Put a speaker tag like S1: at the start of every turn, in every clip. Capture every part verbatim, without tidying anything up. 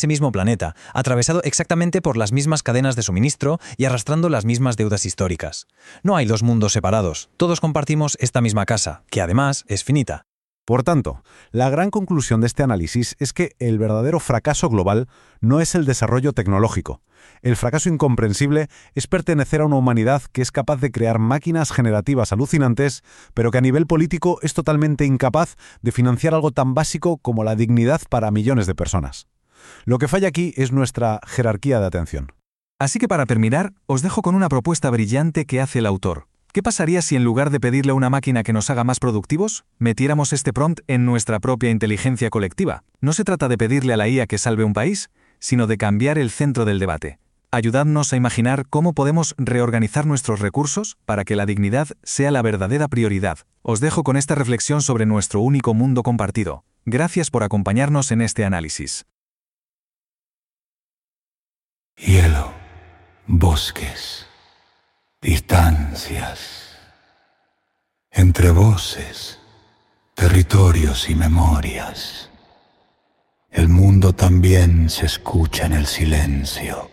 S1: ese mismo planeta, atravesado exactamente por las mismas cadenas de suministro y arrastrando las mismas deudas históricas. No hay dos mundos separados, todos compartimos esta misma casa, que además es finita.
S2: Por tanto, la gran conclusión de este análisis es que el verdadero fracaso global no es el desarrollo tecnológico. El fracaso incomprensible es pertenecer a una humanidad que es capaz de crear máquinas generativas alucinantes, pero que a nivel político es totalmente incapaz de financiar algo tan básico como la dignidad para millones de personas. Lo que falla aquí es nuestra jerarquía de atención.
S3: Así que para terminar, os dejo con una propuesta brillante que hace el autor. ¿Qué pasaría si en lugar de pedirle a una máquina que nos haga más productivos, metiéramos este prompt en nuestra propia inteligencia colectiva? No se trata de pedirle a la I A que salve un país, sino de cambiar el centro del debate. Ayudadnos a imaginar cómo podemos reorganizar nuestros recursos para que la dignidad sea la verdadera prioridad. Os dejo con esta reflexión sobre nuestro único mundo compartido. Gracias por acompañarnos en este análisis.
S4: Hielo, bosques, distancias, entre voces, territorios y memorias. El mundo también se escucha en el silencio.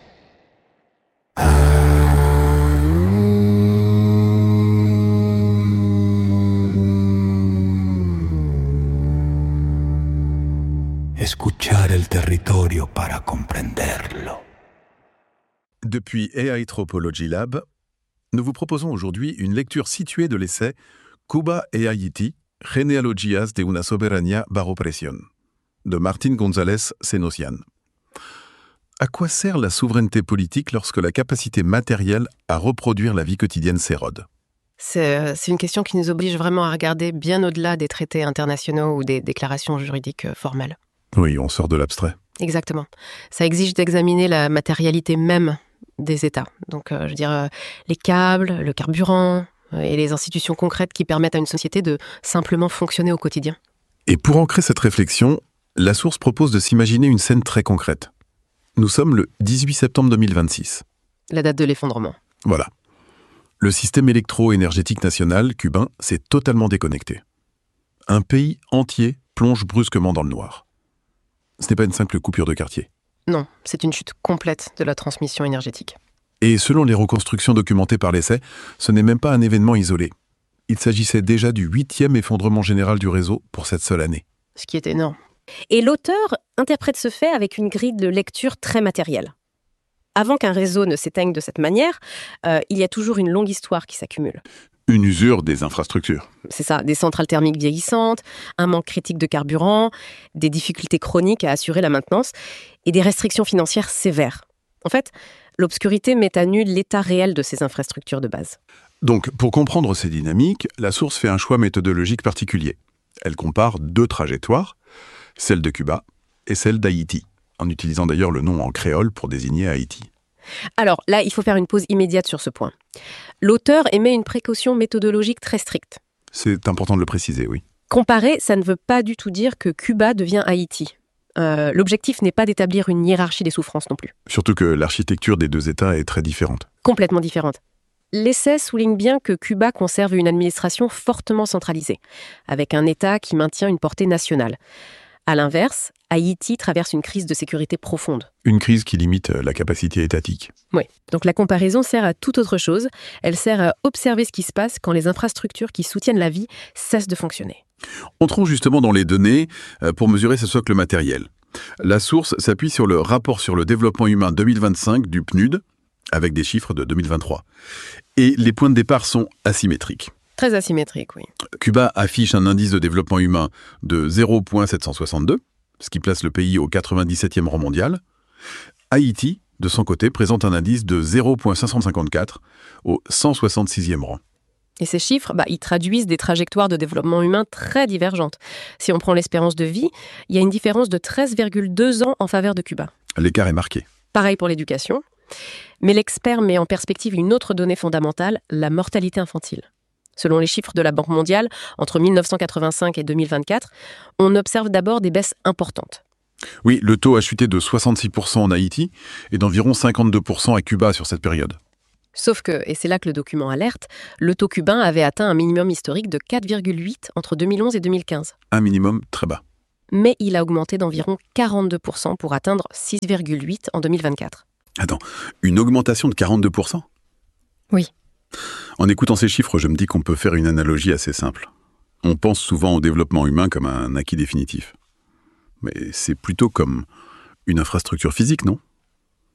S4: Escuchar el territorio para comprenderlo.
S5: Depuis A I Tropology Lab, nous vous proposons aujourd'hui une lecture située de l'essai Cuba e Haití, genealogías de una soberanía bajo presión, de Martín González Senosian. À quoi sert la souveraineté politique lorsque la capacité matérielle à reproduire la vie quotidienne s'érode ?
S6: C'est, c'est une question qui nous oblige vraiment à regarder bien au-delà des traités internationaux ou des déclarations juridiques formelles.
S5: Oui, on sort de l'abstrait.
S6: Exactement. Ça exige d'examiner la matérialité même des États. Donc, euh, je veux dire, euh, les câbles, le carburant euh, et les institutions concrètes qui permettent à une société de simplement fonctionner au quotidien.
S5: Et pour ancrer cette réflexion, la source propose de s'imaginer une scène très concrète. Nous sommes le dix-huit septembre deux mille vingt-six.
S6: La date de l'effondrement.
S5: Voilà. Le système électro-énergétique national cubain s'est totalement déconnecté. Un pays entier plonge brusquement dans le noir. Ce n'est pas une simple coupure de quartier.
S6: Non, c'est une chute complète de la transmission énergétique.
S5: Et selon les reconstructions documentées par l'essai, ce n'est même pas un événement isolé. Il s'agissait déjà du huitième effondrement général du réseau pour cette seule année.
S6: Ce qui est énorme.
S7: Et l'auteur interprète ce fait avec une grille de lecture très matérielle. Avant qu'un réseau ne s'éteigne de cette manière, euh, il y a toujours une longue histoire qui s'accumule.
S5: Une usure des infrastructures.
S7: C'est ça, des centrales thermiques vieillissantes, un manque critique de carburant, des difficultés chroniques à assurer la maintenance et des restrictions financières sévères. En fait, l'obscurité met à nu l'état réel de ces infrastructures de base.
S5: Donc, pour comprendre ces dynamiques, la source fait un choix méthodologique particulier. Elle compare deux trajectoires, celle de Cuba et celle d'Haïti, en utilisant d'ailleurs le nom en créole pour désigner Haïti.
S7: Alors là, il faut faire une pause immédiate sur ce point. L'auteur émet une précaution méthodologique très stricte.
S5: C'est important de le préciser, oui.
S7: Comparer, ça ne veut pas du tout dire que Cuba devient Haïti. Euh, l'objectif n'est pas d'établir une hiérarchie des souffrances non plus.
S5: Surtout que l'architecture des deux États est très différente.
S7: Complètement différente. L'essai souligne bien que Cuba conserve une administration fortement centralisée, avec un État qui maintient une portée nationale. À l'inverse, Haïti traverse une crise de sécurité profonde.
S5: Une crise qui limite la capacité étatique.
S7: Oui, donc la comparaison sert à toute autre chose. Elle sert à observer ce qui se passe quand les infrastructures qui soutiennent la vie cessent de fonctionner.
S5: Entrons justement dans les données pour mesurer ce socle matériel. La source s'appuie sur le rapport sur le développement humain deux mille vingt-cinq du P N U D, avec des chiffres de deux mille vingt-trois. Et les points de départ sont asymétriques.
S6: Très asymétrique, oui.
S5: Cuba affiche un indice de développement humain de zéro virgule sept cent soixante-deux, ce qui place le pays au quatre-vingt-dix-septième rang mondial. Haïti, de son côté, présente un indice de zéro virgule cinq cent cinquante-quatre au cent soixante-sixième rang.
S6: Et ces chiffres, bah, ils traduisent des trajectoires de développement humain très divergentes. Si on prend l'espérance de vie, il y a une différence de treize virgule deux ans en faveur de Cuba.
S5: L'écart est marqué.
S6: Pareil pour l'éducation. Mais l'expert met en perspective une autre donnée fondamentale, la mortalité infantile. Selon les chiffres de la Banque mondiale, entre mille neuf cent quatre-vingt-cinq et deux mille vingt-quatre, on observe d'abord des baisses importantes.
S5: Oui, le taux a chuté de soixante-six pour cent en Haïti et d'environ cinquante-deux pour cent à Cuba sur cette période.
S6: Sauf que, et c'est là que le document alerte, le taux cubain avait atteint un minimum historique de quatre virgule huit entre deux mille onze et deux mille quinze.
S5: Un minimum très bas.
S6: mais il a augmenté d'environ quarante-deux pour cent pour atteindre six virgule huit en deux mille vingt-quatre.
S5: Attends, une augmentation de quarante-deux pour cent ?
S6: Oui.
S5: En écoutant ces chiffres, je me dis qu'on peut faire une analogie assez simple. On pense souvent au développement humain comme un acquis définitif. Mais c'est plutôt comme une infrastructure physique, non ?
S6: C'est-à-dire ?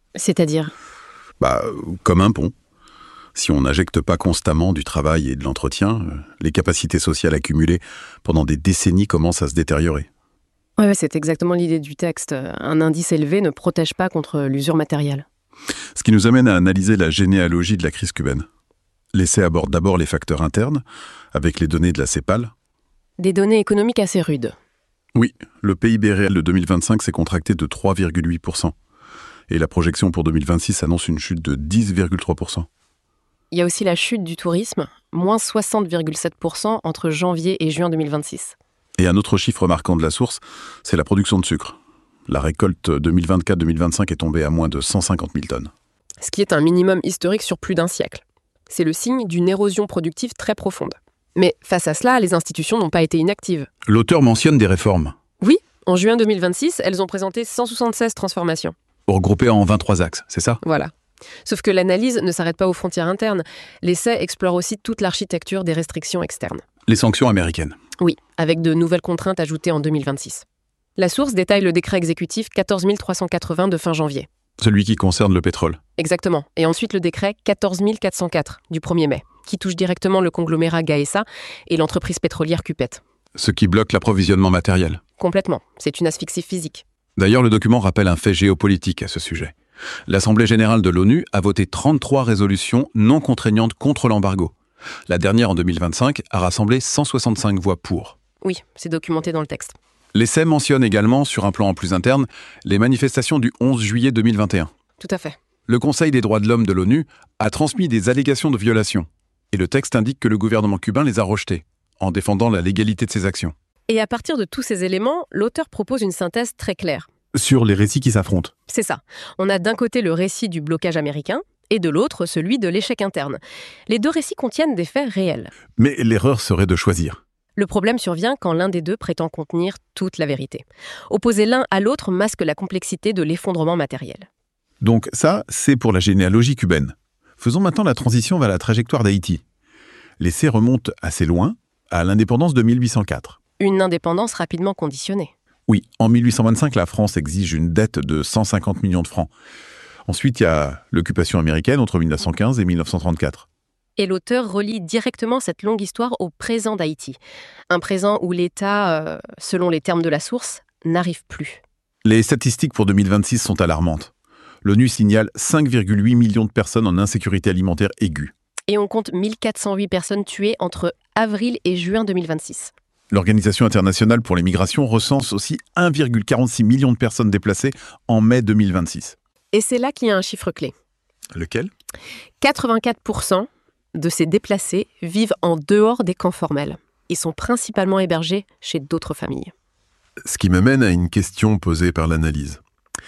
S5: Bah, comme un pont. Si on n'injecte pas constamment du travail et de l'entretien, les capacités sociales accumulées pendant des décennies commencent à se détériorer.
S6: Ouais, c'est exactement l'idée du texte. Un indice élevé ne protège pas contre l'usure matérielle.
S5: Ce qui nous amène à analyser la généalogie de la crise cubaine. L'essai aborde d'abord les facteurs internes, avec les données de la CEPAL.
S6: Des données économiques assez rudes.
S5: Oui, le P I B réel de deux mille vingt-cinq s'est contracté de trois virgule huit pour cent. Et la projection pour deux mille vingt-six annonce une chute de dix virgule trois pour cent.
S6: Il y a aussi la chute du tourisme, moins soixante virgule sept pour cent entre janvier et juin deux mille vingt-six.
S5: Et un autre chiffre marquant de la source, c'est la production de sucre. La récolte deux mille vingt-quatre deux mille vingt-cinq est tombée à moins de cent cinquante mille tonnes.
S6: Ce qui est un minimum historique sur plus d'un siècle. C'est le signe d'une érosion productive très profonde. Mais face à cela, les institutions n'ont pas été inactives.
S5: L'auteur mentionne des réformes.
S6: Oui, en juin deux mille vingt-six, elles ont présenté cent soixante-seize transformations.
S5: Regroupées en vingt-trois axes, c'est ça ?
S6: Voilà. Sauf que l'analyse ne s'arrête pas aux frontières internes. L'essai explore aussi toute l'architecture des restrictions externes.
S5: Les sanctions américaines.
S6: Oui, avec de nouvelles contraintes ajoutées en deux mille vingt-six. La source détaille le décret exécutif quatorze mille trois cent quatre-vingts de fin janvier.
S5: Celui qui concerne le pétrole.
S6: Exactement. Et ensuite le décret quatorze mille quatre cent quatre du premier mai, qui touche directement le conglomérat Gaesa et l'entreprise pétrolière Cupet.
S5: Ce qui bloque l'approvisionnement matériel.
S6: Complètement. C'est une asphyxie physique.
S5: D'ailleurs, le document rappelle un fait géopolitique à ce sujet. L'Assemblée générale de l'ONU a voté trente-trois résolutions non contraignantes contre l'embargo. La dernière, en deux mille vingt-cinq, a rassemblé cent soixante-cinq voix pour.
S6: Oui, c'est documenté dans le texte.
S5: L'essai mentionne également, sur un plan plus interne, les manifestations du onze juillet deux mille vingt et un.
S6: Tout à fait.
S5: Le Conseil des droits de l'homme de l'ONU a transmis des allégations de violation. Et le texte indique que le gouvernement cubain les a rejetées, en défendant la légalité de ses actions.
S6: Et à partir de tous ces éléments, l'auteur propose une synthèse très claire.
S5: Sur les récits qui s'affrontent.
S6: C'est ça. On a d'un côté le récit du blocage américain, et de l'autre celui de l'échec interne. Les deux récits contiennent des faits réels.
S5: Mais l'erreur serait de choisir.
S6: Le problème survient quand l'un des deux prétend contenir toute la vérité. Opposer l'un à l'autre masque la complexité de l'effondrement matériel.
S5: Donc ça, c'est pour la généalogie cubaine. Faisons maintenant la transition vers la trajectoire d'Haïti. L'essai remonte assez loin, à l'indépendance de mille huit cent quatre.
S6: Une indépendance rapidement conditionnée.
S5: Oui, en mille huit cent vingt-cinq, la France exige une dette de cent cinquante millions de francs. Ensuite, il y a l'occupation américaine entre mille neuf cent quinze et mille neuf cent trente-quatre.
S6: Et l'auteur relie directement cette longue histoire au présent d'Haïti. Un présent où l'État, euh, selon les termes de la source, n'arrive plus.
S5: Les statistiques pour deux mille vingt-six sont alarmantes. L'ONU signale cinq virgule huit millions de personnes en insécurité alimentaire aiguë.
S6: Et on compte mille quatre cent huit personnes tuées entre avril et juin deux mille vingt-six.
S5: L'Organisation internationale pour les migrations recense aussi un virgule quarante-six million de personnes déplacées en mai deux mille vingt-six.
S6: Et c'est là qu'il y a un chiffre clé.
S5: Lequel ?
S6: quatre-vingt-quatre pour cent de ces déplacés vivent en dehors des camps formels. Ils sont principalement hébergés chez d'autres familles.
S5: Ce qui m'amène à une question posée par l'analyse.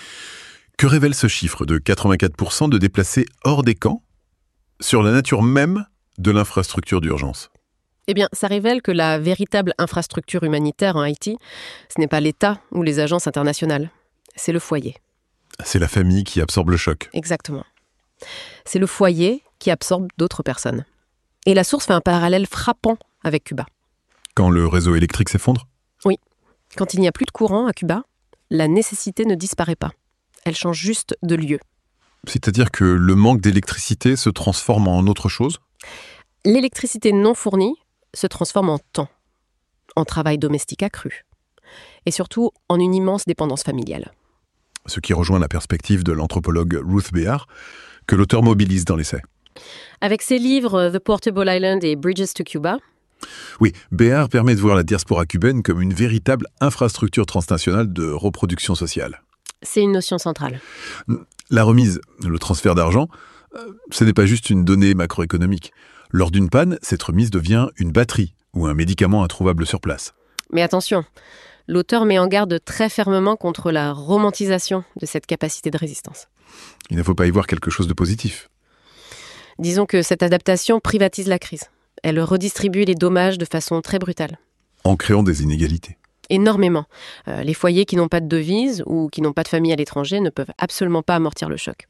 S5: Que révèle ce chiffre de quatre-vingt-quatre pour cent de déplacés hors des camps sur la nature même de l'infrastructure d'urgence ?
S6: Eh bien, ça révèle que la véritable infrastructure humanitaire en Haïti, ce n'est pas l'État ou les agences internationales, c'est le foyer.
S5: C'est la famille qui absorbe le choc.
S6: Exactement. C'est le foyer qui absorbe d'autres personnes. Et la source fait un parallèle frappant avec Cuba.
S5: Quand le réseau électrique s'effondre ?
S6: Oui. Quand il n'y a plus de courant à Cuba, la nécessité ne disparaît pas. Elle change juste de lieu.
S5: C'est-à-dire que le manque d'électricité se transforme en autre chose ?
S6: L'électricité non fournie se transforme en temps, en travail domestique accru, et surtout en une immense dépendance familiale.
S5: Ce qui rejoint la perspective de l'anthropologue Ruth Behar, que l'auteur mobilise dans l'essai.
S6: Avec ses livres The Portable Island et Bridges to Cuba.
S5: Oui, Behar permet de voir la diaspora cubaine comme une véritable infrastructure transnationale de reproduction sociale.
S6: C'est une notion centrale.
S5: La remise, le transfert d'argent, ce n'est pas juste une donnée macroéconomique. Lors d'une panne, cette remise devient une batterie ou un médicament introuvable sur place.
S6: Mais attention, l'auteur met en garde très fermement contre la romantisation de cette capacité de résistance.
S5: Il ne faut pas y voir quelque chose de positif.
S6: Disons que cette adaptation privatise la crise. Elle redistribue les dommages de façon très brutale.
S5: En créant des inégalités.
S6: Énormément. Euh, les foyers qui n'ont pas de devise ou qui n'ont pas de famille à l'étranger ne peuvent absolument pas amortir le choc.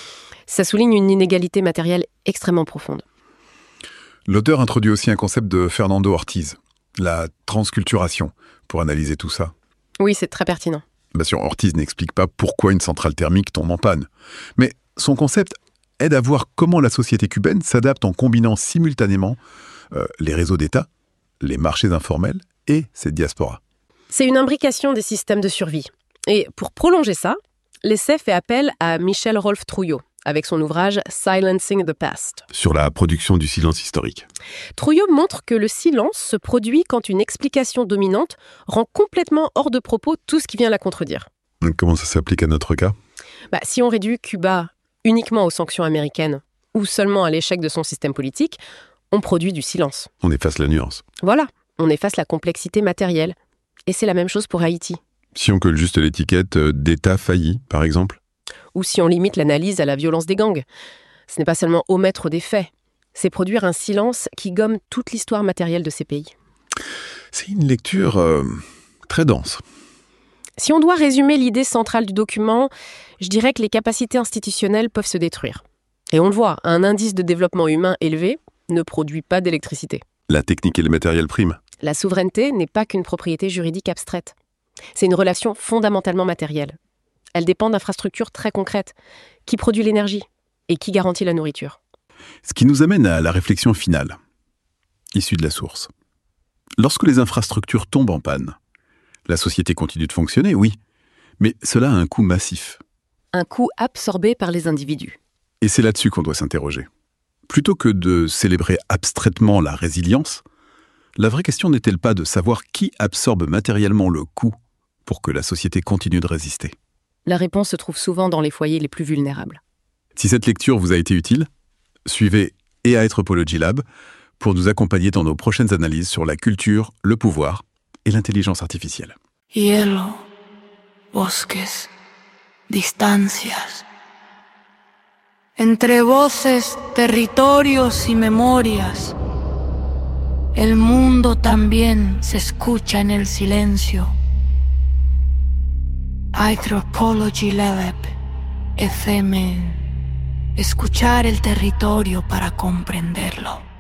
S6: Ça souligne une inégalité matérielle extrêmement profonde.
S5: L'auteur introduit aussi un concept de Fernando Ortiz, la transculturation, pour analyser tout ça.
S6: Oui, c'est très pertinent.
S5: Bien sûr, Ortiz n'explique pas pourquoi une centrale thermique tombe en panne. Mais son concept aide à voir comment la société cubaine s'adapte en combinant simultanément euh, les réseaux d'État, les marchés informels et cette diaspora.
S6: C'est une imbrication des systèmes de survie. Et pour prolonger ça, l'essai fait appel à Michel Rolf Trujillo, avec son ouvrage « Silencing the Past ».
S8: Sur la production du silence historique.
S6: Trujillo montre que le silence se produit quand une explication dominante rend complètement hors de propos tout ce qui vient la contredire.
S5: Comment ça s'applique à notre cas ?
S6: Bah, si on réduit Cuba uniquement aux sanctions américaines ou seulement à l'échec de son système politique, on produit du silence.
S8: On efface la nuance.
S6: Voilà, on efface la complexité matérielle. Et c'est la même chose pour Haïti.
S8: Si on colle juste l'étiquette d'État failli, par exemple ?
S6: Ou si on limite l'analyse à la violence des gangs. Ce n'est pas seulement omettre des faits, c'est produire un silence qui gomme toute l'histoire matérielle de ces pays.
S5: C'est une lecture euh, très dense.
S6: Si on doit résumer l'idée centrale du document, je dirais que les capacités institutionnelles peuvent se détruire. Et on le voit, un indice de développement humain élevé ne produit pas d'électricité.
S8: La technique et le matériel priment.
S6: La souveraineté n'est pas qu'une propriété juridique abstraite. C'est une relation fondamentalement matérielle. Elle dépend d'infrastructures très concrètes, qui produit l'énergie et qui garantit la nourriture.
S5: Ce qui nous amène à la réflexion finale, issue de la source. Lorsque les infrastructures tombent en panne, la société continue de fonctionner, oui, mais cela a un coût massif.
S6: Un coût absorbé par les individus.
S5: Et c'est là-dessus qu'on doit s'interroger. Plutôt que de célébrer abstraitement la résilience, la vraie question n'est-elle pas de savoir qui absorbe matériellement le coût pour que la société continue de résister ?
S6: La réponse se trouve souvent dans les foyers les plus vulnérables.
S5: Si cette lecture vous a été utile, suivez E A Anthropology Lab pour nous accompagner dans nos prochaines analyses sur la culture, le pouvoir et l'intelligence artificielle.
S9: Hielo, bosques, distancias. Entre voces, territorios y memorias. El mundo también se escucha en el silencio. Anthropology Lab, F M. Escuchar el territorio para comprenderlo.